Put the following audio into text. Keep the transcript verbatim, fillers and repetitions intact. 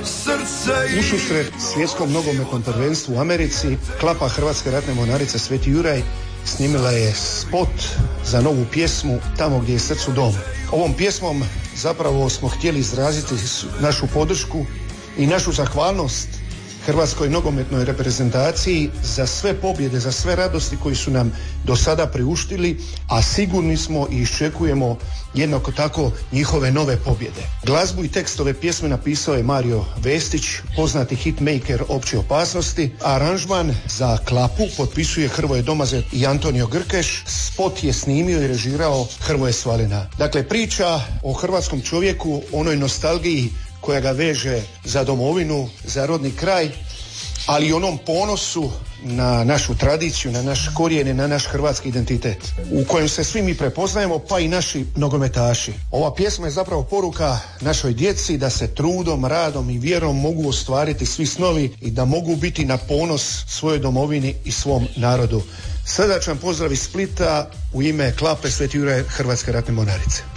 Ususret svjetskom nogometnom prvenstvu u Americi, klapa Hrvatske ratne mornarice Sveti Juraj snimila je spot za novu pjesmu Tamo gdje je srcu dom. Ovom pjesmom zapravo smo htjeli izraziti našu podršku i našu zahvalnost Hrvatskoj nogometnoj reprezentaciji za sve pobjede, za sve radosti koji su nam do sada priuštili, a sigurni smo i iščekujemo jednako tako njihove nove pobjede. Glazbu i tekstove pjesme napisao je Mario Vestić, poznati hitmaker Opće opasnosti. Aranžman za klapu potpisuje Hrvoje Domazet i Antonio Grkeš. Spot je snimio i režirao Hrvoje Svalina. Dakle, priča o hrvatskom čovjeku, onoj nostalgiji koja ga veže za domovinu, za rodni kraj, ali i onom ponosu na našu tradiciju, na naš korijene, na naš hrvatski identitet, u kojem se svi mi prepoznajemo, pa i naši nogometaši. Ova pjesma je zapravo poruka našoj djeci da se trudom, radom i vjerom mogu ostvariti svi snovi i da mogu biti na ponos svojoj domovini i svom narodu. Srdačan pozdrav iz Splita u ime klape Sveti Juraj Hrvatske ratne mornarice.